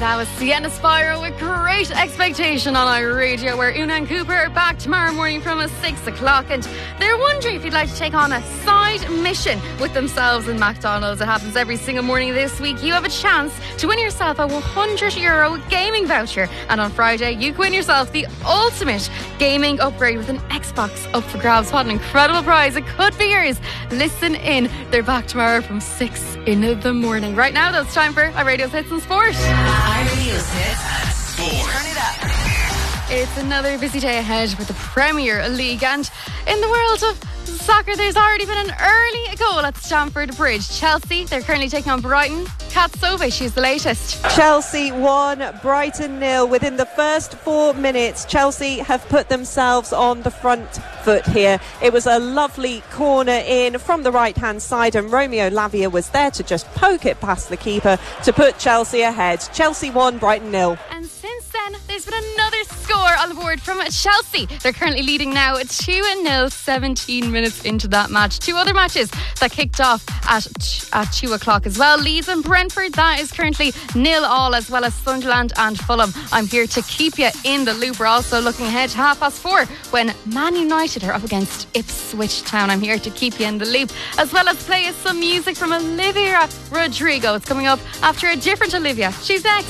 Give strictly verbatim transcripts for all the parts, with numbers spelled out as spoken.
That was Sienna Spyro with Great Expectation on iRadio, where Una and Cooper are back tomorrow morning from six o'clock, and they're wondering if you'd like to take on a side mission with themselves in McDonald's. It happens every single morning this week. You have a chance to win yourself a one hundred euro gaming voucher, and on Friday you can win yourself the ultimate gaming upgrade with an Xbox up for grabs. What an incredible prize. It could be yours. Listen in. They're back tomorrow from six in the morning. Right now, though, it's time for iRadio's Hits and Sport. iRadio's Hits and Sport. Turn it up. It's another busy day ahead with the Premier League, and in the world of soccer, there's already been an early goal at Stamford Bridge. Chelsea, they're currently taking on Brighton. Kat Sove, she's the latest. Chelsea won, Brighton nil. Within the first four minutes, Chelsea have put themselves on the front foot here. It was a lovely corner in from the right-hand side, and Romeo Lavia was there to just poke it past the keeper to put Chelsea ahead. Chelsea won, Brighton nil. And since then, there's been another score on the board from Chelsea. They're currently leading now at two nil, seventeen minutes into that match. Two other matches that kicked off at at two o'clock as well. Leeds and Brentford, that is currently nil all, as well as Sunderland and Fulham. I'm here to keep you in the loop. We're also looking ahead to half past four when Man United are up against Ipswich Town. I'm here to keep you in the loop, as well as play us some music from Olivia Rodrigo. It's coming up after a different Olivia. She's next.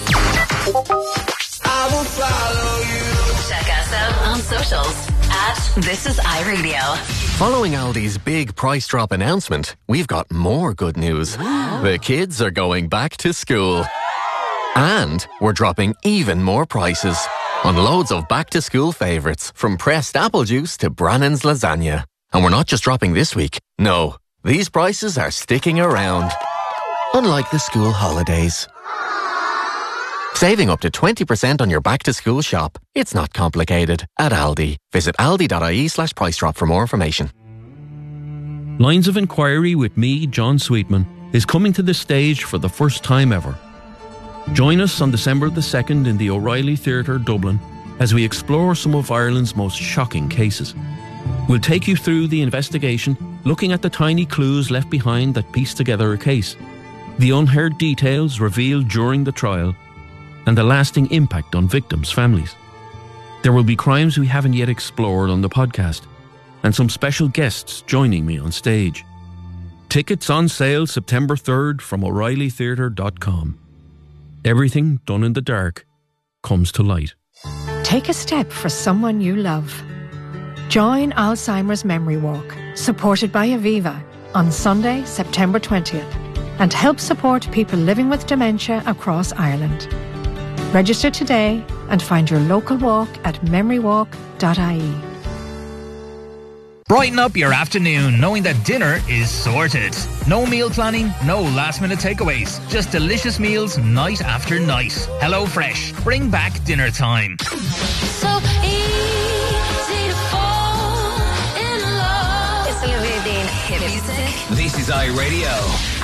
I will follow you. Check us out on socials at This Is iRadio. Following Aldi's big price drop announcement, we've got more good news. The kids are going back to school. And we're dropping even more prices on loads of back-to-school favourites, from pressed apple juice to Brannan's lasagna. And we're not just dropping this week. No, these prices are sticking around. Unlike the school holidays. Saving up to twenty percent on your back-to-school shop. It's not complicated at Aldi. Visit aldi.ie slash price drop for more information. Lines of Inquiry with me, John Sweetman, is coming to the stage for the first time ever. Join us on December the second in the O'Reilly Theatre, Dublin, as we explore some of Ireland's most shocking cases. We'll take you through the investigation, looking at the tiny clues left behind that piece together a case, the unheard details revealed during the trial, and the lasting impact on victims' families. There will be crimes we haven't yet explored on the podcast, and some special guests joining me on stage. Tickets on sale September third from O'Reilly Theatre dot com. Everything done in the dark comes to light. Take a step for someone you love. Join Alzheimer's Memory Walk, supported by Aviva, on Sunday, September twentieth, and help support people living with dementia across Ireland. Register today and find your local walk at memory walk dot I E. Brighten up your afternoon knowing that dinner is sorted. No meal planning, no last minute takeaways. Just delicious meals night after night. Hello Fresh. Bring back dinner time. So easy to fall in love. It's Olivia Dean hit music. This is iRadio.